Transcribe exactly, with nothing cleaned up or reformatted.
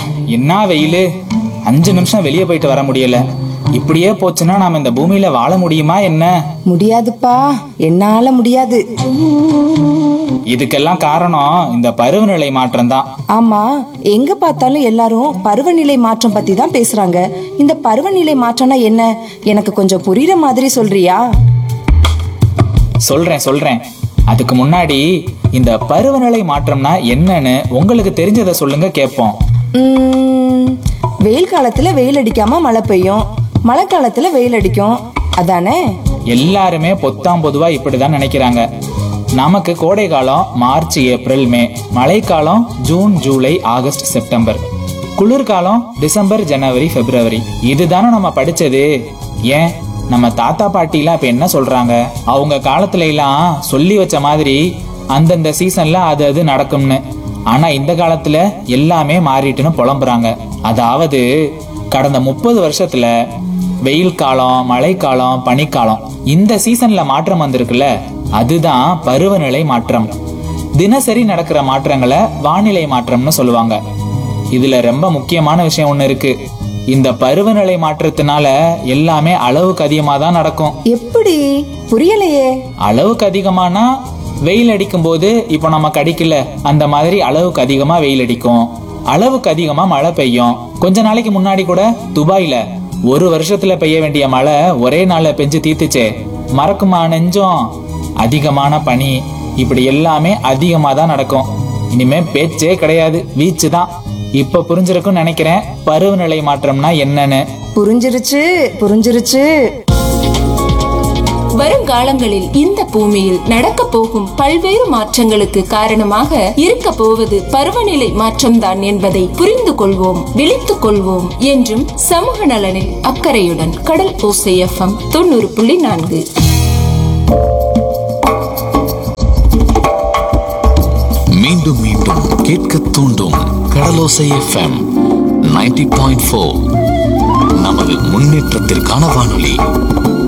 என்ன வெயிலு! அஞ்சு நிமிஷம் வெளியே போயிட்டு வர முடியல. இப்படியே போச்சுன்னா நாம இந்த பூமியில வாழ முடியுமா என்ன? முடியாதுப்பா, என்னால முடியாது. இதுக்கெல்லாம் காரணம் இந்த பருவநிலை மாற்றம் தான். ஆமா, எங்க பார்த்தாலும் எல்லாரும் பருவநிலை மாற்றம் பத்தி தான் பேசுறாங்க. இந்த பருவநிலை மாற்றம்னா என்ன? எனக்கு கொஞ்சம் புரியுற மாதிரி சொல்றியா? சொல்றேன் சொல்றேன் அதுக்கு முன்னாடி இந்த பருவநிலை மாற்றம்னா என்னன்னு உங்களுக்கு தெரிஞ்சதை சொல்லுங்க கேட்போம். உம், வெயில் காலத்துல வெயில் அடிக்காம மழை பெய்யும், மழை காலத்துல வெயில் அடிக்கும், அதானே? எல்லாருமே பொத்தாம் பொதுவா இப்படிதான் நினைக்கிறாங்க. நமக்கு கோடை காலம் மார்ச் ஏப்ரல் மே, மழைக்காலம் ஜூன் ஜூலை ஆகஸ்ட் செப்டம்பர், குளிர்காலம் டிசம்பர் ஜனவரி பிப்ரவரி. இதுதானே நம்ம படிச்சது. ஏன் நம்ம தாத்தா பாட்டி எல்லாம் இப்ப என்ன சொல்றாங்க? அவங்க காலத்துல எல்லாம் சொல்லி வச்ச மாதிரி அந்தந்த சீசன்ல அது அது நடக்கும்னு. ஆனா இந்த காலத்துல எல்லாமே மாறிட்டுன்னு புலம்புறாங்க. அதாவது கடந்த முப்பது வருஷத்துல வெயில் காலம், மழைக்காலம், பனிக்காலம், இந்த சீசன்ல மாற்றம் வந்திருக்குல்ல, அதுதான் பருவநிலை மாற்றம். தினசரி நடக்கிற மாற்றங்களை வானிலை மாற்றம்னு சொல்லுவாங்க. இதுல ரொம்ப முக்கியமான விஷயம் ஒண்ணு இருக்கு. இந்த பருவநிலை மாற்றத்தினால எல்லாமே அளவுக்கு அதிகமா தான் நடக்கும். எப்படி? புரியலையே. அளவுக்கு அதிகமானா வெயில் அடிக்கும் போது இப்ப நமக்கு அடிக்கல, அந்த மாதிரி அளவுக்கு அதிகமா வெயில் அடிக்கும். அளவுக்கு அதிகமா மழை பெய்யும். கொஞ்ச நாளைக்கு முன்னாடி கூட துபாயில ஒரு வருஷத்துல பெய்ய வேண்டிய மழை ஒரே நாள்ல பெஞ்சு தீர்த்துச்சே, மறக்குமா நெஞ்சம்? அதிகமான பனி, இப்படி எல்லாமே அதிகமா தான் நடக்கும். இனிமே பேச்சே கிடையாது, வீச்சு தான். இப்ப புரிஞ்சிருக்கும்னு நினைக்கிறேன் பருவநிலை மாற்றம்னா என்னன்னு. புரிஞ்சிருச்சு புரிஞ்சிருச்சு. வருங்காலங்களில் இந்த பூமியில் நடக்க போகும் பல்வேறு மாற்றங்களுக்கு காரணமாக இருக்க போவது பருவநிலை மாற்றம்தான் என்பதை புரிந்து கொள்வோம், விழித்துக் கொள்வோம் என்றும் சமூக நலனில் அக்கறையுடன் கடல் ஓசை எஃப்எம் தொண்ணூறு புள்ளி நான்கு. மீண்டும் மீண்டும் கேட்க தூண்டும் கடலோசை எஃப்எம் நைன்டி பாயிண்ட் ஃபோர். நமது முன்னேற்றத்திற்கான வானொலி.